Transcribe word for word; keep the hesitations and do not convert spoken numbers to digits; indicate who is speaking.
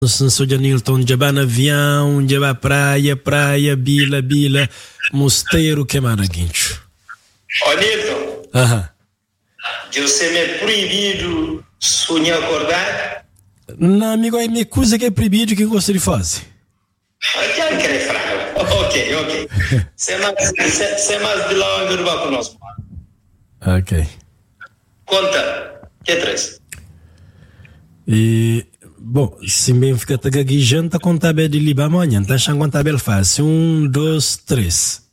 Speaker 1: Sou de Nilton, jaba na avião, jaba praia, praia, bila, bila, mosteiro, que maraguincho.
Speaker 2: Ó, Nilton.
Speaker 1: Aham.
Speaker 2: Eu sei me é proibido sonhar acordar?
Speaker 1: Não, amigo, é minha coisa que é proibido que eu gosto de fazer.
Speaker 2: Já quer fraco. Ok, ok. Sem mais, sem, sem mais delongas, não vai conosco.
Speaker 1: Ok.
Speaker 2: Conta. Que traz?
Speaker 1: E, bom, se bem fica gaguejando, tá contar bem de libar amanhã, tá achando contar bem fácil. Um, dois, três.